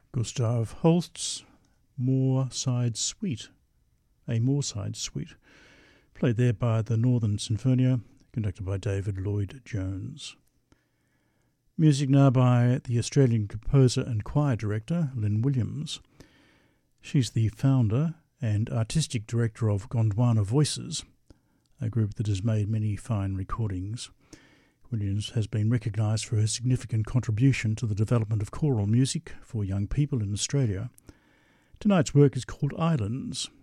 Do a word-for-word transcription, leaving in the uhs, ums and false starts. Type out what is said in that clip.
Gustav Holst's Moorside Suite, a Moorside Suite, played there by the Northern Sinfonia, conducted by David Lloyd-Jones. Music now by the Australian composer and choir director, Lynn Williams. She's the founder and artistic director of Gondwana Voices, a group that has made many fine recordings. Williams has been recognised for her significant contribution to the development of choral music for young people in Australia. Tonight's work is called Islands.